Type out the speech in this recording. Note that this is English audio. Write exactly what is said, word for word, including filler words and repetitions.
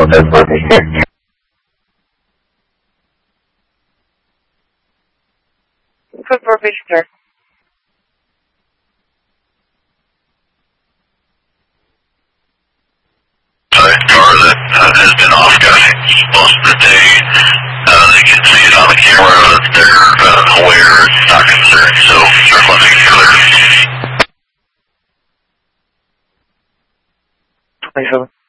For visitor. Car that uh, has been off guiding most of the day. Uh, they can see it on the camera. They're uh, aware. It's not concerned. So circle and clear. twenty-seven.